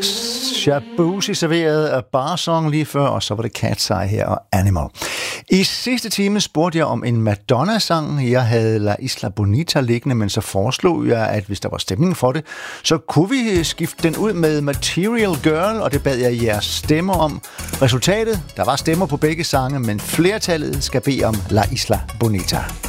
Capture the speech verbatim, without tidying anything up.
Shabuzi serverede af Bar Song lige før, og så var det Cat's Eye her og Animal. I sidste time spurgte jeg om en Madonna-sang. Jeg havde La Isla Bonita liggende, men så foreslog jeg, at hvis der var stemning for det, så kunne vi skifte den ud med Material Girl, og det bad jeg jeres stemmer om. Resultatet, der var stemmer på begge sange, men flertallet skal bede om La Isla Bonita.